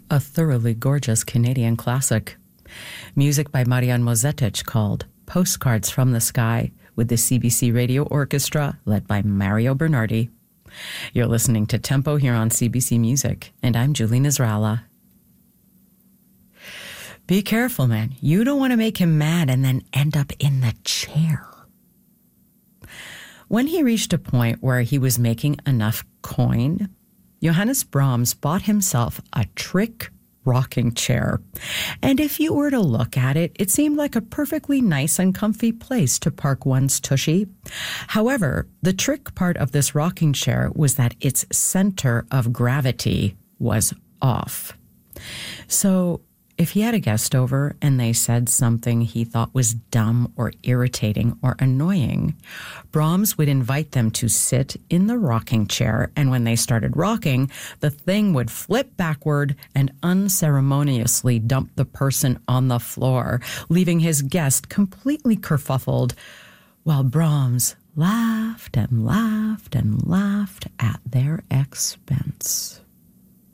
a thoroughly gorgeous Canadian classic. Music by Marian Mozetic called Postcards from the Sky with the CBC Radio Orchestra led by Mario Bernardi. You're listening to Tempo here on CBC Music, and I'm Julie Nasrallah. Be careful, man. You don't want to make him mad and then end up in the chair. When he reached a point where he was making enough coin, Johannes Brahms bought himself a trick rocking chair. And if you were to look at it, it seemed like a perfectly nice and comfy place to park one's tushy. However, the trick part of this rocking chair was that its center of gravity was off. So if he had a guest over and they said something he thought was dumb or irritating or annoying, Brahms would invite them to sit in the rocking chair, and when they started rocking, the thing would flip backward and unceremoniously dump the person on the floor, leaving his guest completely kerfuffled, while Brahms laughed and laughed and laughed at their expense.